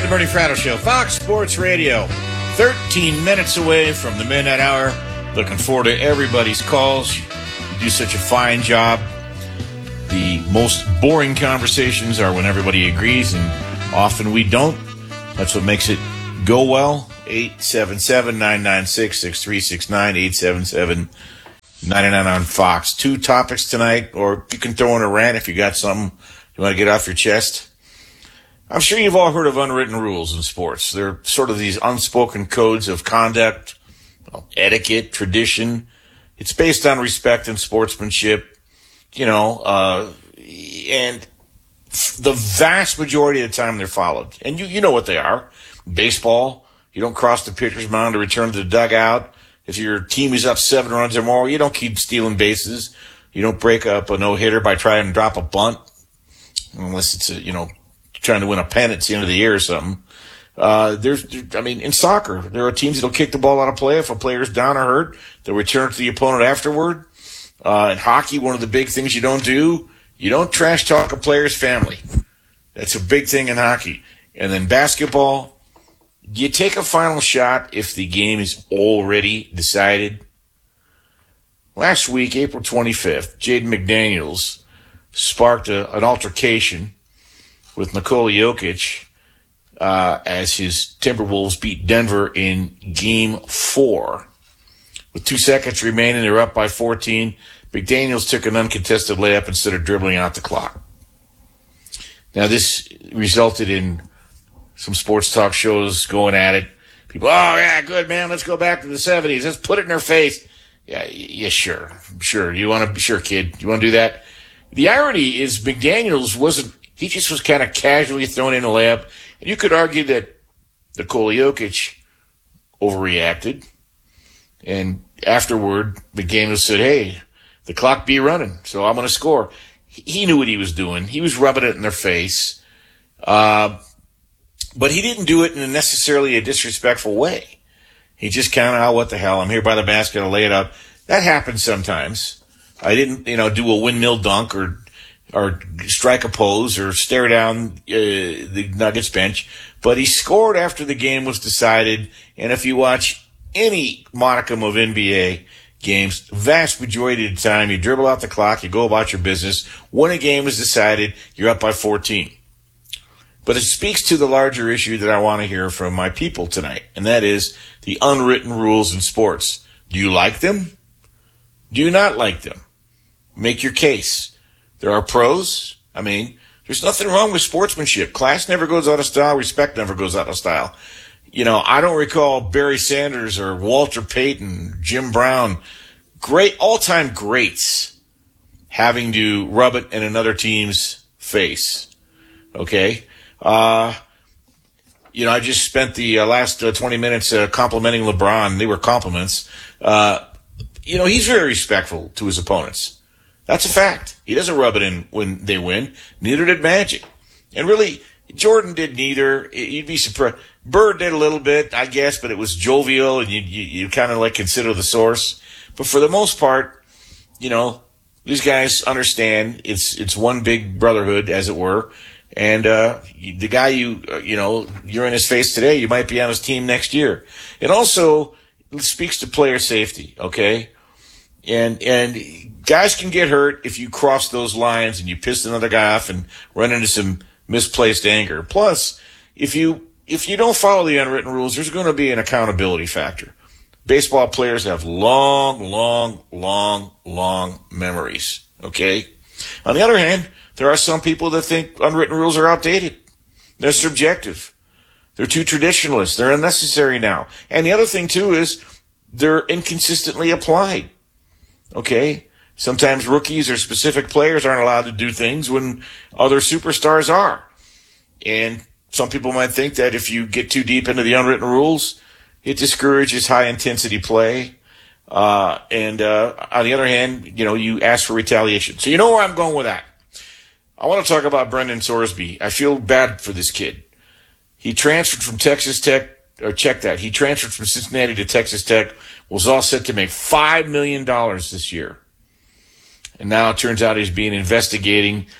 Bernie Fratto Show, Fox Sports Radio. 13 minutes away from the midnight hour. Looking forward to everybody's calls. You do such a fine job. The most boring conversations are when everybody agrees, and often we don't. That's what makes it go well. 877-996-6369, 877-99 on Fox. 2 topics tonight, or you can throw in a rant if you got something you want to get off your chest. I'm sure you've all heard of unwritten rules in sports. They're sort of these unspoken codes of conduct, etiquette, tradition. It's based on respect and sportsmanship, and the vast majority of the time they're followed. And you know what they are. Baseball, you don't cross the pitcher's mound to return to the dugout. If your team is up 7 runs or more, you don't keep stealing bases. You don't break up a no-hitter by trying to drop a bunt, unless it's trying to win a pennant at the end of the year or something. In soccer, there are teams that'll kick the ball out of play if a player's down or hurt. They'll return it to the opponent afterward. In hockey, one of the big things you don't do, you don't trash talk a player's family. That's a big thing in hockey. And then basketball, you take a final shot if the game is already decided. Last week, April 25th, Jaden McDaniels sparked an altercation with Nikola Jokic as his Timberwolves beat Denver in Game 4. With 2 seconds remaining, they're up by 14. McDaniels took an uncontested layup instead of dribbling out the clock. Now, this resulted in some sports talk shows going at it. People, oh, yeah, good, man, let's go back to the 70s. Let's put it in their face. Yeah, sure. Sure, kid. You want to do that? The irony is McDaniels he just was kind of casually thrown in a layup. And you could argue that Nikola Jokic overreacted. And afterward, McDaniels said, hey, the clock be running, so I'm going to score. He knew what he was doing. He was rubbing it in their face. But he didn't do it in necessarily a disrespectful way. He just kind of, what the hell, I'm here by the basket, I'll lay it up. That happens sometimes. I didn't, do a windmill dunk or strike a pose or stare down the Nuggets bench. But he scored after the game was decided. And if you watch any modicum of NBA games, vast majority of the time, you dribble out the clock, you go about your business. When a game is decided, you're up by 14. But it speaks to the larger issue that I want to hear from my people tonight, and that is the unwritten rules in sports. Do you like them? Do you not like them? Make your case. There are pros. There's nothing wrong with sportsmanship. Class never goes out of style. Respect never goes out of style. I don't recall Barry Sanders or Walter Payton, Jim Brown, great all-time greats, having to rub it in another team's face. Okay? I just spent the last 20 minutes complimenting LeBron. They were compliments. He's very respectful to his opponents. That's a fact. He doesn't rub it in when they win. Neither did Magic. And really, Jordan did neither. You'd be surprised. Bird did a little bit, I guess, but it was jovial, and you kind of consider the source. But for the most part, these guys understand it's one big brotherhood, as it were. And the guy you're in his face today, you might be on his team next year. It also speaks to player safety, okay? And guys can get hurt if you cross those lines and you piss another guy off and run into some misplaced anger. Plus, if you don't follow the unwritten rules, there's going to be an accountability factor. Baseball players have long memories, okay? On the other hand, there are some people that think unwritten rules are outdated. They're subjective. They're too traditionalist. They're unnecessary now. And the other thing, too, is they're inconsistently applied. Okay? Sometimes rookies or specific players aren't allowed to do things when other superstars are. And some people might think that if you get too deep into the unwritten rules, it discourages high-intensity play. And on the other hand, you ask for retaliation. So you know where I'm going with that. I want to talk about Brendan Sorsby. I feel bad for this kid. He transferred from Texas Tech, or check that. He transferred from Cincinnati to Texas Tech, was all set to make $5 million this year. And now it turns out he's being investigated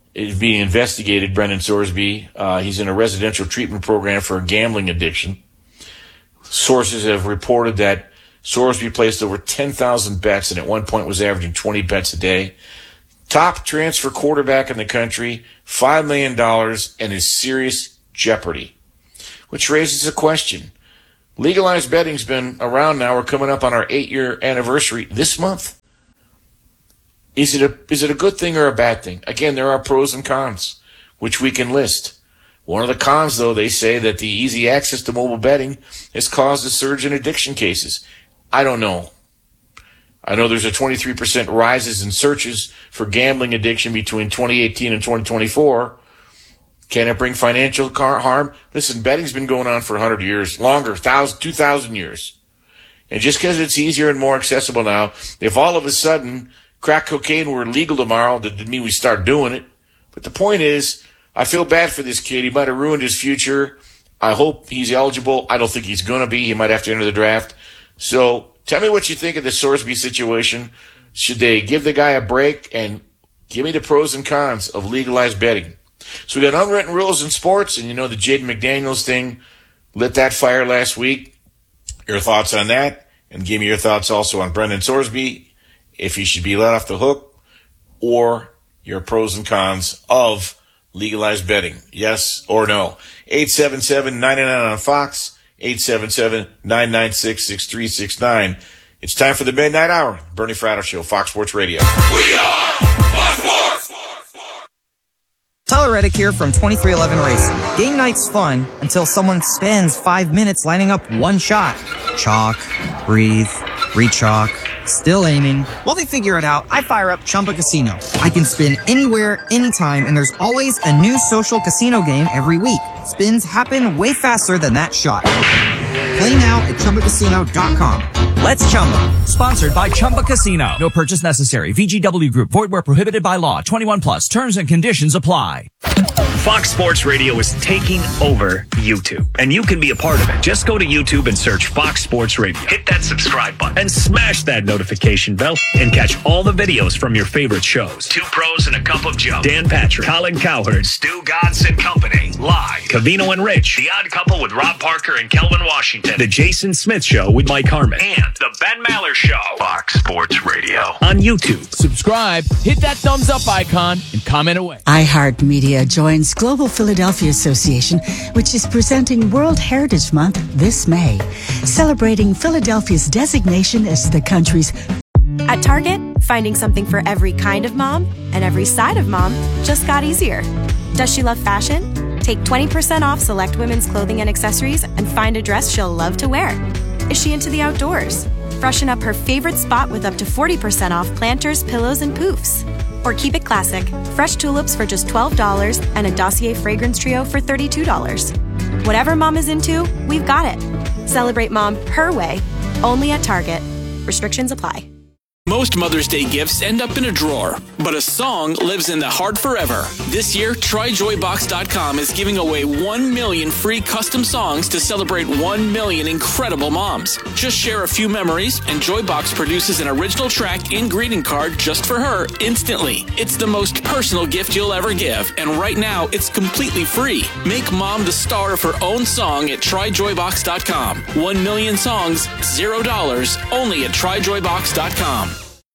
is being investigated, Brendan Sorsby. He's in a residential treatment program for a gambling addiction. Sources have reported that Sorsby placed over 10,000 bets and at one point was averaging 20 bets a day. Top transfer quarterback in the country, $5 million, and is serious jeopardy. Which raises a question. Legalized betting's been around now. We're coming up on our 8-year anniversary this month. Is it a good thing or a bad thing? Again, there are pros and cons, which we can list. One of the cons, though, they say that the easy access to mobile betting has caused a surge in addiction cases. I don't know. I know there's a 23% rises in searches for gambling addiction between 2018 and 2024. Can it bring financial harm? Listen, betting's been going on for 100 years, longer, 2,000 years. And just because it's easier and more accessible now, if all of a sudden crack cocaine were legal tomorrow, that didn't mean we start doing it. But the point is, I feel bad for this kid. He might have ruined his future. I hope he's eligible. I don't think he's going to be. He might have to enter the draft. So tell me what you think of the Sorsby situation. Should they give the guy a break and give me the pros and cons of legalized betting? So we got unwritten rules in sports, and you know the Jaden McDaniels thing lit that fire last week. Your thoughts on that, and give me your thoughts also on Brendan Sorsby, if he should be let off the hook, or your pros and cons of legalized betting, yes or no. 877-99 on Fox, 877-996-6369. It's time for the Midnight Hour. Bernie Fratto Show, Fox Sports Radio. We are Fox Sports! Tyler Reddick here from 2311 Racing. Game night's fun until someone spends 5 minutes lining up one shot. Chalk, breathe, re-chalk, still aiming. While they figure it out, I fire up Chumba Casino. I can spin anywhere, anytime, and there's always a new social casino game every week. Spins happen way faster than that shot. Play now at ChumbaCasino.com. Let's Chumba. Sponsored by Chumba Casino. No purchase necessary. VGW Group. Void where prohibited by law. 21 plus. Terms and conditions apply. Fox Sports Radio is taking over YouTube, and you can be a part of it. Just go to YouTube and search Fox Sports Radio. Hit that subscribe button and smash that notification bell and catch all the videos from your favorite shows. Two Pros and a Cup of Joe. Dan Patrick, Colin Cowherd, Stu Godson Company. Live. Cavino and Rich. The Odd Couple with Rob Parker and Kelvin Washington. The Jason Smith Show with Mike Harmon. And The Ben Maller Show. Fox Sports Radio on YouTube. Subscribe, hit that thumbs up icon, and comment away. iHeartMedia joins Global Philadelphia Association, which is presenting World Heritage Month this May, celebrating Philadelphia's designation as the country's. At Target, finding something for every kind of mom and every side of mom just got easier. Does she love fashion? Take 20% off select women's clothing and accessories and find a dress she'll love to wear. Is she into the outdoors? Freshen up her favorite spot with up to 40% off planters, pillows, and poofs. Or keep it classic. Fresh tulips for just $12 and a Dossier fragrance trio for $32. Whatever mom is into, we've got it. Celebrate mom her way, only at Target. Restrictions apply. Most Mother's Day gifts end up in a drawer, but a song lives in the heart forever. This year, TryJoyBox.com is giving away 1 million free custom songs to celebrate 1 million incredible moms. Just share a few memories, and Joybox produces an original track and greeting card just for her instantly. It's the most personal gift you'll ever give, and right now, it's completely free. Make mom the star of her own song at TryJoyBox.com. 1 million songs, $0, only at TryJoyBox.com.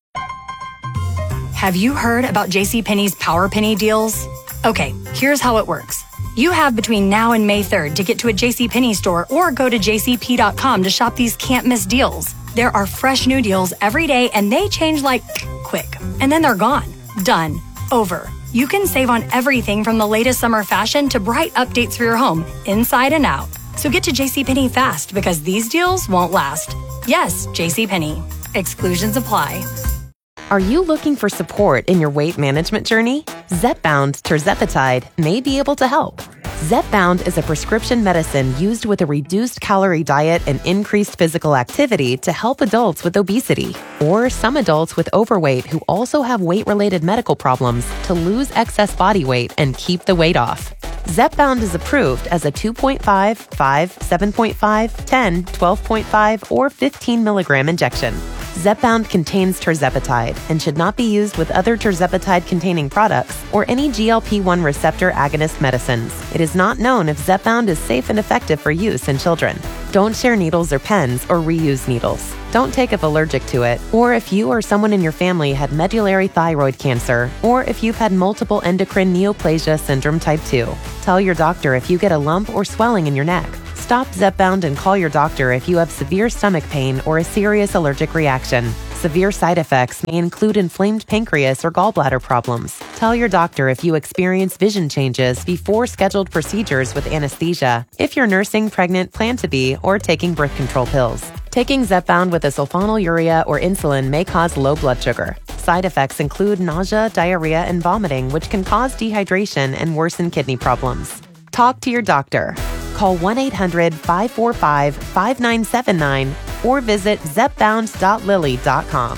Have you heard about JCPenney's Power Penny deals? Okay, here's how it works. You have between now and May 3rd to get to a JCPenney store or go to jcp.com to shop these can't-miss deals. There are fresh new deals every day, and they change like quick. And then they're gone. Done. Over. You can save on everything from the latest summer fashion to bright updates for your home, inside and out. So get to JCPenney fast, because these deals won't last. Yes, JCPenney. Exclusions apply. Are you looking for support in your weight management journey? Zepbound tirzepatide may be able to help. Zepbound is a prescription medicine used with a reduced calorie diet and increased physical activity to help adults with obesity, or some adults with overweight who also have weight-related medical problems to lose excess body weight and keep the weight off. Zepbound is approved as a 2.5, 5, 7.5, 10, 12.5, or 15 milligram injection. Zepbound contains tirzepatide and should not be used with other tirzepatide-containing products or any GLP-1 receptor agonist medicines. It is not known if Zepbound is safe and effective for use in children. Don't share needles or pens or reuse needles. Don't take if allergic to it, or if you or someone in your family had medullary thyroid cancer, or if you've had multiple endocrine neoplasia syndrome type 2. Tell your doctor if you get a lump or swelling in your neck. Stop Zepbound and call your doctor if you have severe stomach pain or a serious allergic reaction. Severe side effects may include inflamed pancreas or gallbladder problems. Tell your doctor if you experience vision changes before scheduled procedures with anesthesia, if you're nursing, pregnant, plan to be, or taking birth control pills. Taking Zepbound with a sulfonylurea or insulin may cause low blood sugar. Side effects include nausea, diarrhea, and vomiting, which can cause dehydration and worsen kidney problems. Talk to your doctor. Call 1-800-545-5979 or visit zepbound.lilly.com.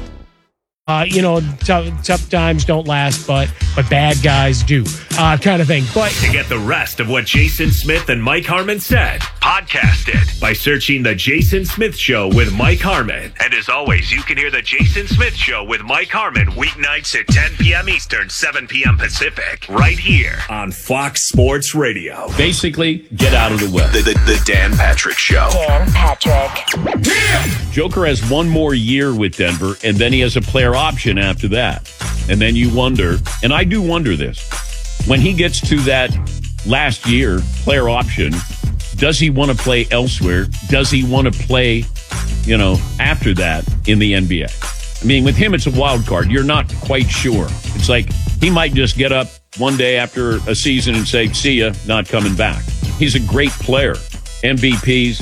Tough times don't last, but bad guys do, kind of thing. But to get the rest of what Jason Smith and Mike Harmon said, podcast it by searching The Jason Smith Show with Mike Harmon. And as always, you can hear The Jason Smith Show with Mike Harmon weeknights at 10 p.m. Eastern, 7 p.m. Pacific, right here on Fox Sports Radio. Basically, get out of the way. The Dan Patrick Show. Dan Patrick. Joker has one more year with Denver, and then he has a player option after that. And then you wonder, and I do wonder this, when he gets to that last year player option, does he want to play elsewhere? Does he want to play, after that in the NBA? I mean, with him, it's a wild card. You're not quite sure. It's like he might just get up one day after a season and say, see ya, not coming back. He's a great player. MVPs.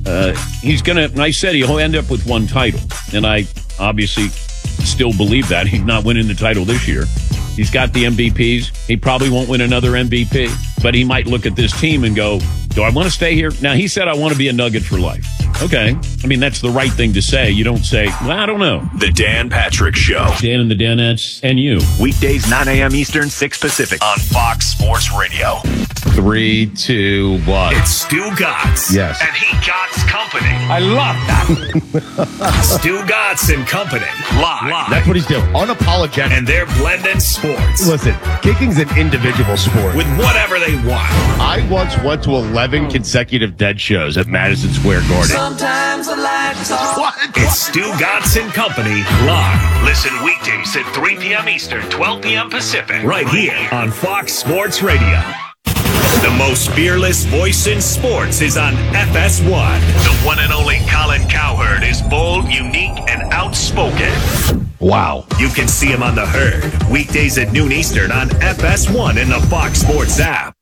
I said he'll end up with one title. And I obviously still believe that. He's not winning the title this year. He's got the MVPs. He probably won't win another MVP, but he might look at this team and go, do I want to stay here? Now, he said, I want to be a Nugget for life. Okay. I mean, that's the right thing to say. You don't say, well, I don't know. The Dan Patrick Show. Dan and the Danettes and you. Weekdays, 9 a.m. Eastern, 6 Pacific on Fox Sports Radio. 3, 2, 1. It's Stu Gatz. Yes. And he Gatz Company. I love that. Stu Gatz and Company. Live. That's what he's doing. Unapologetic. And they're blending sports. Listen, kicking's an individual sport. With whatever they want. I once went to 11 consecutive Dead shows at Madison Square Garden. Sometimes I like to talk. What? It's Stu Gatz and Company live. Listen weekdays at 3 p.m. Eastern, 12 p.m. Pacific. Right here on Fox Sports Radio. The most fearless voice in sports is on FS1. The one and only Colin Cowherd is bold, unique, and outspoken. Wow. You can see him on The Herd, weekdays at noon Eastern on FS1 in the Fox Sports app.